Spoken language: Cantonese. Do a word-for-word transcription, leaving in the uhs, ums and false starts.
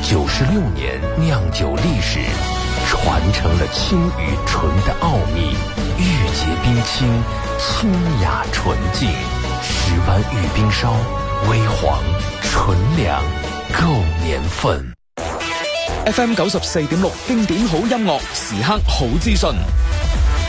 九十六年酿酒历史，传承了清与纯的奥秘，玉洁冰清，清雅纯净。十湾玉冰烧，微黄纯良，够年份。 F M 九十四點六經典好音樂，時刻好資訊。